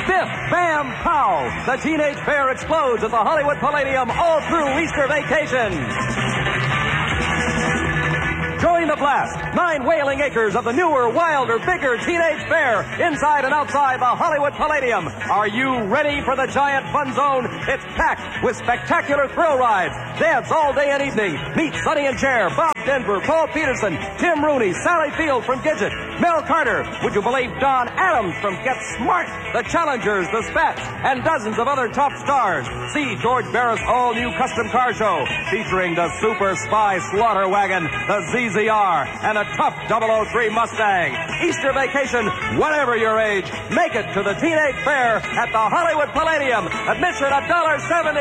Biff, Bam, Pow! The Teenage Fair explodes at the Hollywood Palladium all through Easter vacation. Join the blast. 9 whaling acres of the newer, wilder, bigger Teenage Fair inside and outside the Hollywood Palladium. Are you ready for the giant fun zone? It's packed with spectacular thrill rides. Dance all day and evening. Meet Sonny and Cher, Bob Denver, Paul Peterson, Tim Rooney, Sally Field from Gidget, Mel Carter. Would you believe Don Adams from Get Smart? The Challengers, the Spats, and dozens of other top stars. See George Barris' all-new custom car show featuring the Super Spy Slaughter Wagon, the ZZR, and a tough 003 Mustang. Easter vacation, whatever your age, make it to the Teenage Fair at the Hollywood Palladium. Admission $1.70.